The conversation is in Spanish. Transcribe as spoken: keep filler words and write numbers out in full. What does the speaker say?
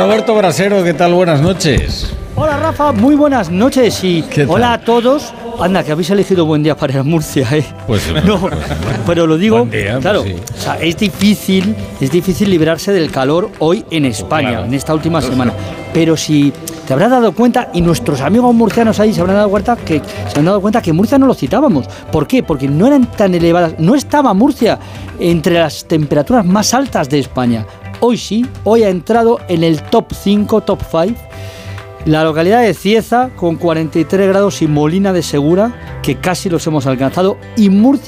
Roberto Brasero, ¿qué tal? Buenas noches. Hola Rafa, muy buenas noches y hola a todos. Anda, que habéis elegido buen día para ir a Murcia, ¿eh? Pues no, pues, pero lo digo, día, claro, pues sí. o sea, es difícil, es difícil librarse del calor hoy en España, claro. en esta última semana. Pero si te habrás dado cuenta, y nuestros amigos murcianos ahí se habrán dado cuenta que se han dado cuenta que Murcia no lo citábamos. ¿Por qué? Porque no eran tan elevadas, no estaba Murcia entre las temperaturas más altas de España. Hoy sí, hoy ha entrado en el top cinco, top cinco. La localidad de Cieza con cuarenta y tres grados y Molina de Segura, que casi los hemos alcanzado, y Murcia